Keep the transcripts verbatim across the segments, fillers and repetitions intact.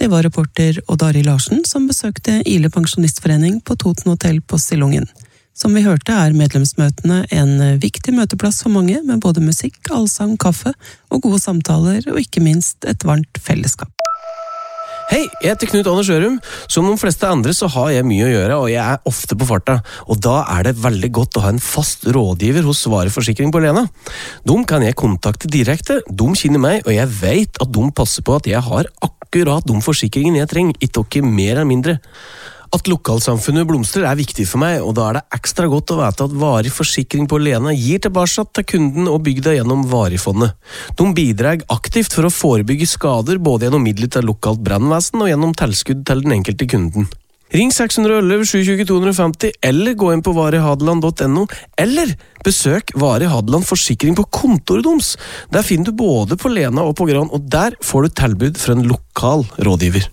Det var reporter Odd Arild Larsen som besøkte Ile Pensjonistforening på Toten Hotel på Stillungen. Som vi hørte er medlemsmøtene en viktig møteplass for mange, med både musikk, allsang, kaffe og gode samtaler, og ikke minst et varmt fellesskap. Hei, jeg heter Knut Anders Ørum. Som de fleste andre så har jeg mye å gjøre, og jeg er ofte på farta. Og da er det veldig godt å ha en fast rådgiver hos Svare Forsikring på Lena. De kan jeg kontakte direkte, de kjenner meg, og jeg vet at de passer på at jeg har akkurat de forsikringene jeg trenger, ikke mer eller mindre. At lokalsamfunnet blomstrer er viktig for meg, og da er det ekstra godt å vite at Varig Forsikring på Lena gir tilbake til kunden og bygda gjennom Varifondet. De bidrar aktivt for å forebygge skader, både gjennom midler til lokalt brannvesen og gjennom tilskudd til den enkelte kunden. Ring seks ett ett, sju to to, to fem zero, eller gå inn på varihadeland punktum no, eller besøk Vari Hadeland Forsikring på kontoret deres. Der finner du både på Lena og på Gran, og der får du tilbud fra en lokal rådgiver.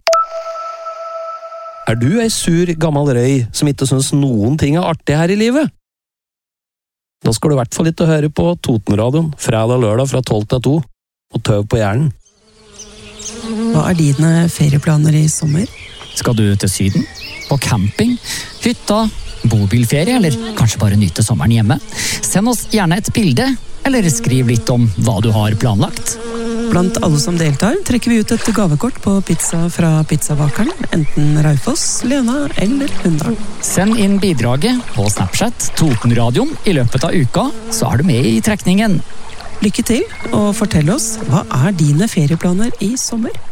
Er du ei sur, gammel røy som ikke synes noen ting er artig her i livet? Da skal du i hvert fall ikke høre på Totenradioen, fredag og lørdag fra tolv til to, og tøv på hjernen. Hva er dine ferieplaner i sommer? Skal du til Syden? På camping? Hytta? Bobilferie? Eller kanskje bare nyte sommeren hjemme? Send oss gjerne et bilde, eller skriv litt om hva du har planlagt. Blant alle som deltar trekker vi ut et gavekort på pizza fra pizzabakeren, enten Raufoss, Lena eller Hunndalen. Send inn bidraget på Snapchat Totenradioen i løpet av uka, så er du med i trekningen. Lykke til, og fortell oss, hva er dine ferieplaner i sommer?